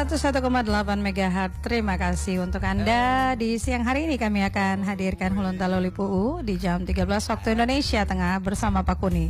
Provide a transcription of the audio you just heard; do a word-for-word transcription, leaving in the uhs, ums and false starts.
seratus satu koma delapan megahertz. Terima kasih untuk Anda. Di siang hari ini kami akan hadirkan Hulunta Loli Puu di jam tiga belas waktu Indonesia Tengah bersama Pak Kuni.